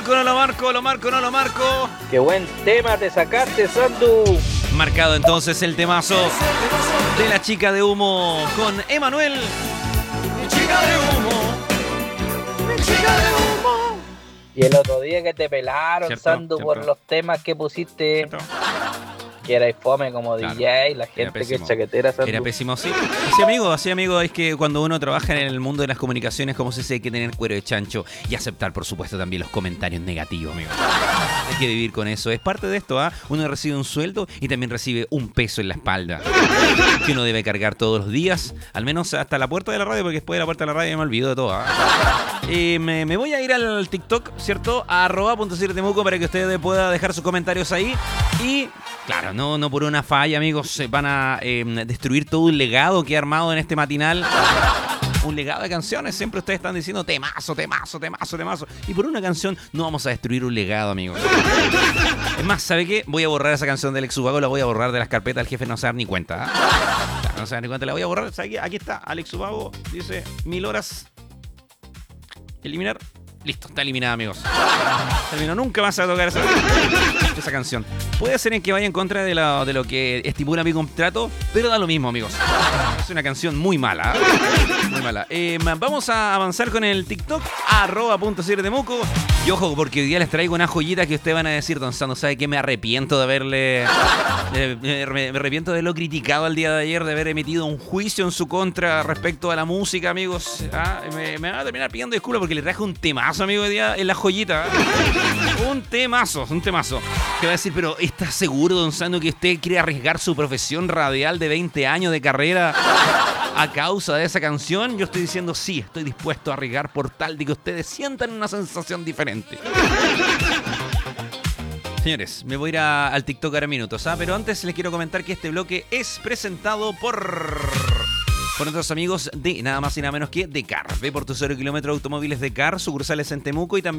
marco, no lo marco, lo marco, no lo marco. Qué buen tema te sacaste, Sandu. Marcado entonces el temazo de La Chica de Humo con Emanuel. Mi chica de humo, mi chica de humo. Y el otro día que te pelaron, ¿Cierto? Sandu, ¿Cierto? por los temas que pusiste, ¿Cierto? que era fome como Claro. DJ, la Era gente que es pésimo. chaquetera, Sandu. Era pésimo, sí. Así amigo, es que cuando uno trabaja en el mundo de las comunicaciones, como se dice, hay que tener cuero de chancho y aceptar, por supuesto, también los comentarios negativos, amigo. Hay que vivir con eso. Es parte de esto, ¿ah? Uno recibe un sueldo y también recibe un peso en la espalda que uno debe cargar todos los días, al menos hasta la puerta de la radio, porque después de la puerta de la radio me olvido de todo, ¿ah? Me voy a ir al TikTok, ¿cierto? A @.7temuco para que usted pueda dejar sus comentarios ahí. Y, claro, no por una falla, amigos, van a destruir todo un legado que he armado en este matinal. Un legado de canciones. Siempre ustedes están diciendo temazo, temazo, temazo, temazo. Y por una canción no vamos a destruir un legado, amigos. Es más, ¿sabe qué? Voy a borrar esa canción del Alex Ubago, la voy a borrar de las carpetas. El jefe no se va a dar ni cuenta, ¿ah? Claro, no se va a dar ni cuenta, la voy a borrar. ¿Sabe qué? Aquí está, Alex Ubago. Dice 1000 horas. Eliminar. Listo, está eliminada, amigos. Terminó, nunca más a tocar esa canción. Puede ser en que vaya en contra de lo que estipula mi contrato, pero da lo mismo, amigos. Es una canción muy mala. Muy mala. Vamos a avanzar con el TikTok, @.7temuco. Y ojo, porque hoy día les traigo una joyita que ustedes van a decir, Don Sando, ¿sabe qué? Me arrepiento de haberle... me arrepiento de lo criticado el día de ayer, de haber emitido un juicio en su contra respecto a la música, amigos. Me van a terminar pidiendo disculpas porque le traje un temazo, amigo, hoy día en la joyita. Un temazo. Que va a decir, pero ¿está seguro, Don Sando, que usted quiere arriesgar su profesión radial de 20 años de carrera a causa de esa canción? Yo estoy diciendo sí, estoy dispuesto a arriesgar por tal de que ustedes sientan una sensación diferente. Señores, me voy a ir al TikTok ahora minutos, ¿ah? Pero antes les quiero comentar que este bloque es presentado por nuestros amigos de nada más y nada menos que Decar. Ve por tus 0 kilómetros automóviles Decar, sucursales en Temuco y también